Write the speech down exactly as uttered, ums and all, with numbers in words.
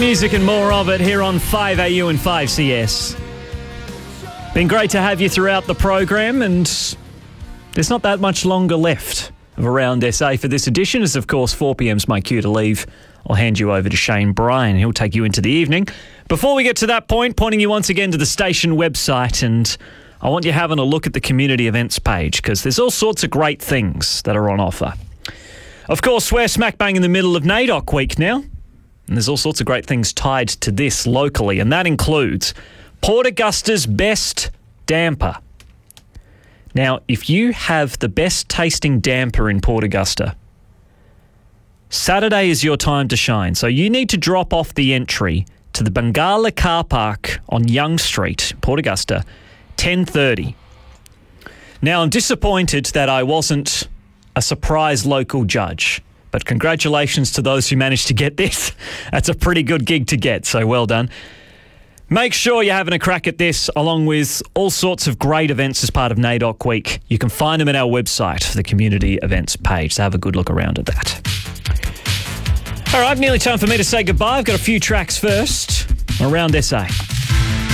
Music and more of it here on five A U and five C S. Been great to have you throughout the program, and there's not that much longer left of Around S A for this edition, as of course four p m's my cue to leave. I'll hand you over to Shane Bryan. He'll take you into the evening. Before we get to that point, pointing you once again to the station website, and I want you having a look at the community events page, because there's all sorts of great things that are on offer. Of course, we're smack bang in the middle of NAIDOC week now, and there's all sorts of great things tied to this locally, and that includes Port Augusta's best damper. Now, if you have the best tasting damper in Port Augusta, Saturday is your time to shine. So you need to drop off the entry to the Bengala car park on Young Street, Port Augusta, ten thirty. Now, I'm disappointed that I wasn't a surprise local judge, but congratulations to those who managed to get this. That's a pretty good gig to get, so well done. Make sure you're having a crack at this, along with all sorts of great events as part of NAIDOC Week. You can find them at our website for the community events page, so have a good look around at that. All right, nearly time for me to say goodbye. I've got a few tracks first. Around S A.